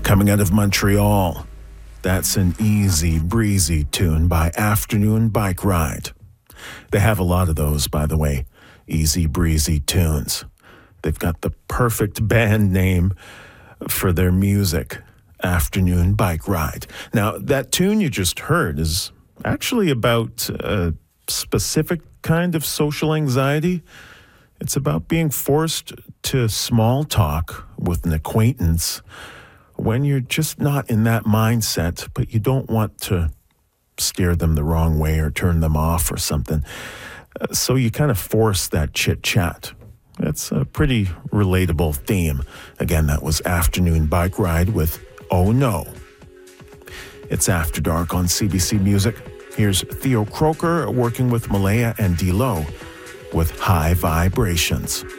Coming out of Montreal, that's an easy breezy tune by Afternoon Bike Ride. They have a lot of those, by the way, easy breezy tunes. They've got the perfect band name for their music, Afternoon Bike Ride. Now, that tune you just heard is actually about a specific kind of social anxiety. It's about being forced to small talk with an acquaintance when you're just not in that mindset, but you don't want to steer them the wrong way or turn them off or something. So you kind of force that chit-chat. It's a pretty relatable theme. Again, that was Afternoon Bike Ride with Oh No. It's After Dark on CBC Music. Here's Theo Croker working with Malaya and D-Lo with High Vibrations.